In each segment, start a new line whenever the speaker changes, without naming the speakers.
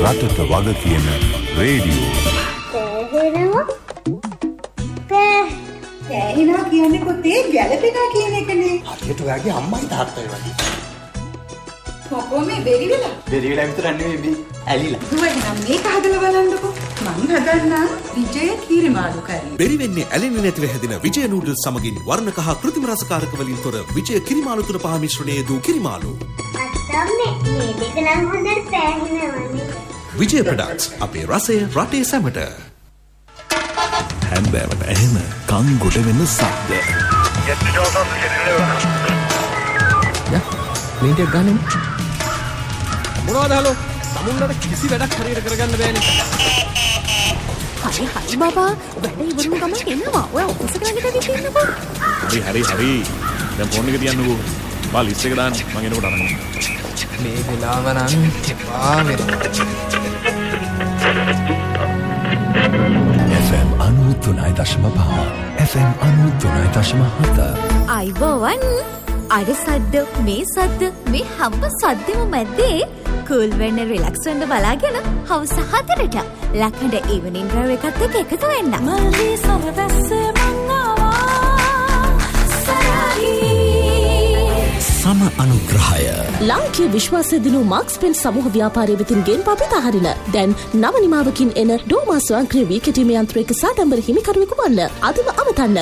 රටට වග කියන රේඩියෝ.
පැහැිනවා කියන්නේ පුතේ ගැළපෙනවා කියන එකනේ.
හරියට ඔයාගේ අම්මයි තාත්තයි වගේ.
කොහොම මේ බෙරි වෙලා
විතර නෙවෙයි මේ ඇලිලා.
දුවගෙන මේක හදලා බලන්නකෝ. මං හදන්නම් විජය කිරිමාළු කරේ.
බෙරි වෙන්නේ ඇලෙන්නේ නැතිව හැදෙන විජය නූඩල්ස් සමගින් වර්ණ කහ කෘත්‍රිම රසකාරක වලින් තොර විජය කිරිමාළු තුන පහ මිශ්‍රණයේ දූ කිරිමාළු.
අත්තම්මේ මේ දෙක නම් හොඳට පැහැිනවනේ.
විජය ප්‍රොඩක්ට්ස් අපේ රසය රටේ සැමට.
හැන්දෑවට ඇහෙන කන් ගොඩ වෙන සද්ද.
මේක ගන්න. මොනවද හලෝ? සමුන්ලට කිසි වැඩක් හරියට කරගන්න බෑනේ.
හරි බබා. වැඩ ඉවරුම ගමන් එනවා. ඔයා ඔෆිස් එකට ගිහින් ඉන්නකෝ.
හරි. දැන් ෆෝන් එක තියන්නකෝ. බා ලිස්ට් එක දාන්න. මම එනකොට අරන්.
මේ වෙලාව නම් එපා වෙනවා.
FM 93.5 FM 93.7
අයිබෝවන් අර සද්ද මේ සද්ද මේ හැම සද්දෙම මැද්දේ කූල් වෙන්න රිලැක්ස් වෙන්න බලාගෙන හවස 4ට ලක්හඬ ඉවනින් ඩ්‍රයිව් එකත් එක්ක එකතු වෙන්න. මල්ලි සමවැස්සේ මං ආවා
සම අනුග්‍රහය
ලාංකීය විශ්වාසය දිනු මාක්ස් පෙන් සමූහ ව්‍යාපාරය වෙතින් ගෙන් පපිත හරින දැන් නව නිමාවකින් එන ඩෝමා ස්වයංක්‍රීය වී කැටීම යන්ත්‍රයක සාඩම්බර හිමිකරුවෙකු වන්න අදම අමතන්න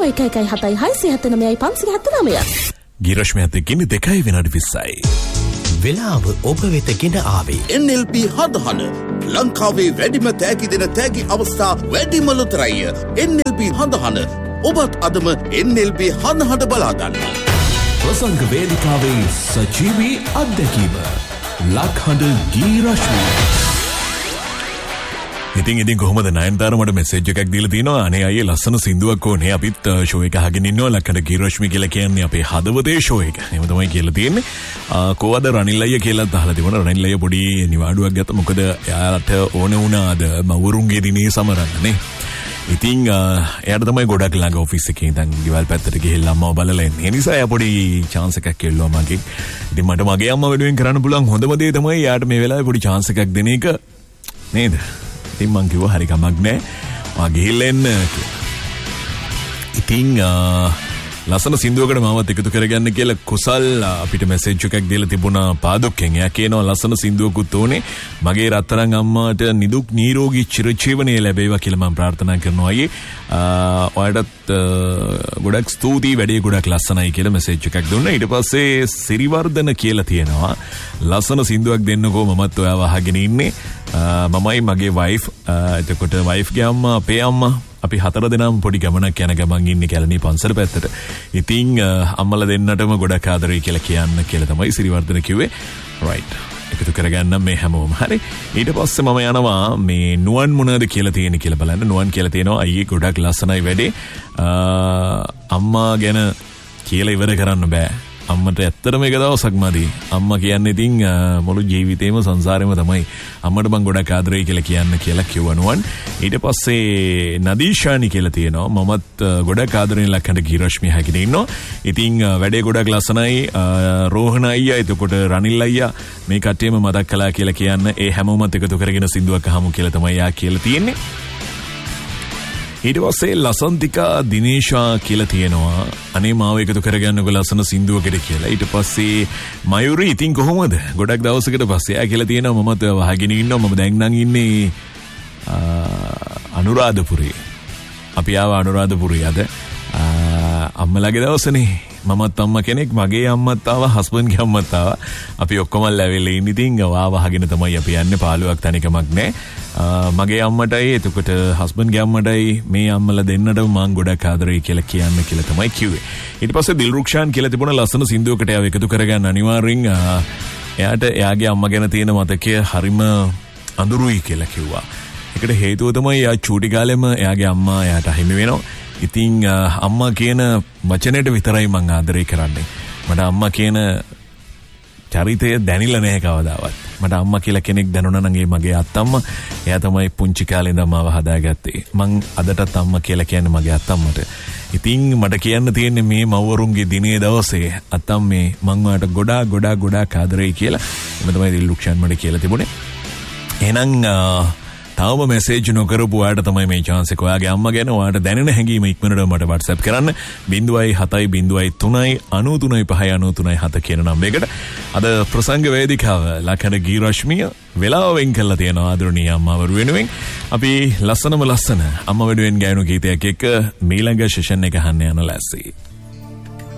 0117769579
ගිරශ්මියත් එක්කින් 2 විනාඩි 20යි වෙලාව ඔබ වෙත ගෙන ආවේ
NLP හදහන ලංකාවේ වැඩිම තෑගි දෙන තෑගි අවස්ථා වැඩිම ලොතරැය NLP හදහන ඔබත් අදම NLP හදහන බලා ගන්න.
ප්‍රසංග වේදිකාවේ සජීවී අත්දැකීම ලක්හඬ ගීරශ්මි. ඉතින් කොහොමද නයන්තාර මට මෙසේජ් එකක් දීලා තිනවා අනේ අයියේ ලස්සන සින්දුවක් ඕනේ අපිත් ෂෝ එක අහගෙන ඉන්නවා ලක්හඬ ගීරශ්මි කියලා කියන්නේ අපේ හදවතේ ෂෝ එක. එහෙම තමයි කියලා තියෙන්නේ. කොහොමද රනිල් අයියා කියලා අහලා තිබුණා. රනිල් අයියා පොඩි නිවාඩුවක් ගත්තා. මොකද එයාට ඕන වුණාද මවුරුන්ගේ දිනේ සමරන්න නේ. ඉතින් එයාට තමයි ගොඩක් ළඟ ඔෆිස් එකේ ඉඳන් ගෙවල් පැත්තට ගිහිල්ලා අම්මව බලලා එන්නේ. ඒ නිසා එයා පොඩි chance එකක් කෙල්ලුවා මගෙන්. ඉතින් මට මගේ අම්මා වෙනුවෙන් කරන්න පුළුවන් හොඳම දේ තමයි එයාට මේ වෙලාවේ පොඩි chance එකක් දෙන එක නේද? ඉතින් මං කිව්වා හරි කමක් නැහැ. මම ගිහිල්ලා එන්න කියලා. ඉතින් ලස්සන සින්දුවකට මාවත් එකතු කරගන්න කියලා කුසල් අපිට මැසේජ් එකක් දීලා තිබුණා පාදොක්කෙන්. එයා කියනවා ලස්සන සින්දුවකුත් ඕනේ. මගේ රත්තරන් අම්මාට නිදුක් නිරෝගී චිරජීවනය ලැබේවා කියලා මම ප්‍රාර්ථනා කරනවා අයියේ. ඔයාලටත් ගොඩක් ස්තුතියි වැඩේ ගොඩක් ලස්සනයි කියලා මැසේජ් එකක් දුන්නා. ඊට පස්සේ සිරිවර්ධන කියලා තියෙනවා ලස්සන සින්දුවක් දෙන්නකෝ මමත් ඔයාව අහගෙන ඉන්නේ. මමයි මගේ වයිෆ් එතකොට වයිෆ්ගේ අම්මා අපේ අම්මා අපි 4 දෙනාම පොඩි ගමනක් යන ගමන් ඉන්නේ කැලණි පන්සල පැත්තට. ඉතින් අම්මලා දෙන්නටම ගොඩක් ආදරෙයි කියලා කියන්න කියලා තමයි සිරිවර්ධන කිව්වේ. රයිට්. එකතු කරගන්න මේ හැමෝම. හරි. ඊට පස්සේ මම යනවා මේ නුවන් මොනවද කියලා තියෙන්නේ කියලා බලන්න. නුවන් කියලා තියෙනවා අයියේ ගොඩක් ලස්සනයි වැඩේ. අම්මා ගැන කියලා ඉවර කරන්න බෑ. අම්මට ඇත්තටම එක දවසක් මදි. අම්මා කියන්නේ ඉතින් මුළු ජීවිතේම සංසාරෙම තමයි අම්මට මං ගොඩක් ආදරෙයි කියලා කියන්න කියලා කිව්වනුවන්. ඊට පස්සේ නදීෂානි කියලා තියෙනවා. මමත් ගොඩක් ආදරෙන් ලක්හඬ ගීරශ්මි හැකින ඉන්නවා. ඉතින් වැඩේ ගොඩක් ලස්සනයි. රෝහණ අයියා එතකොට රනිල් අයියා මේ කට්ටියම මතක් කළා කියලා කියන්න ඒ හැමෝමත් එකතු කරගෙන සින්දුවක් අහමු කියලා තමයි යා කියලා තියෙන්නේ. ඊට පස්සේ ලසන්තිකා දිනේෂා කියලා තියෙනවා අනේ මාව එකතු කරගන්නකො ලස්සන සින්දුවකට කියලා. ඊට පස්සේ මයුරි ඉතින් කොහොමද ගොඩක් දවසකට පස්සේ ආ කියලා තියෙනවා මමත් වහගෙන ඉන්නවා. මම දැන් නම් ඉන්නේ අනුරාධපුරේ. අපි ආව අනුරාධපුරේ අද අම්මලාගේ දවසනේ. මමත් අම්මා කෙනෙක් මගේ අම්මත් ආවා හස්බන්ඩ්ගේ අම්මත් ආවා. අපි ඔක්කොම ලැබෙලා ඉන්නේ. ඉතින් වහගෙන තමයි අපි යන්නේ. පාළුවක් තනිකමක් නැහැ. මගේ අම්මටයි එතකොට හස්බන්ඩ්ගේ අම්මටයි මේ අම්මලා දෙන්නටම මං ගොඩක් ආදරෙයි කියලා කියන්න කියලා තමයි කිව්වේ. ඊට පස්සේ දිල්රුක්ෂාන් කියලා තිබුණ ලස්සන සින්දුවකට එයාව එකතු කරගන්න අනිවාර්යෙන් එයාට එයාගේ අම්මා ගැන තියෙන මතකය හරිම අඳුරුයි කියලා කිව්වා. ඒකට හේතුව තමයි එයා චූටි කාලෙම එයාගේ අම්මා එයාට අහිමි වෙනවා. ඉතින් අම්මා කියන වචනයට විතරයි මං ආදරේ කරන්නේ. මට අම්මා කියන චරිතය දැනිලා නැහැ කවදාවත්. මට අම්මා කියලා කෙනෙක් දැනුණා නම් ඒ මගේ අත්තම්මා. එයා තමයි පුංචි කාලේ ඉඳන් මාව හදාගත්තේ. මං අදටත් අම්මා කියලා කියන්නේ මගේ අත්තම්මට. ඉතින් මට කියන්න තියෙන්නේ මේ මව්වරුන්ගේ දිනේ දවසේ අත්තම්මේ මං ඔයාලට ගොඩාක් ආදරෙයි කියලා. එම තමයි දිල්රුක්ෂාන් මට කියලා තිබුණේ. එහෙනම් තවම මෙසේජ් නොකරපු අයට තමයි මේ chance එක. ඔයාගේ අම්මා ගැන ඔයාට දැනෙන හැඟීම ඉක්මනට මට WhatsApp කරන්න 0.703.93.593.7 කියන නම්බරයකට. අද ප්‍රසංග වේදිකාව ලක්ෂණ ගීරශ්මිය වෙලාව වෙන් කරලා තියෙනවා ආදරණීය අම්මාවරු වෙනුවෙන්. අපි ලස්සන අම්මා වෙනුවෙන් ගායන ගීතයක් එක්ක මීළඟ සෙෂන් එක අහන්න යන ලැස්ති.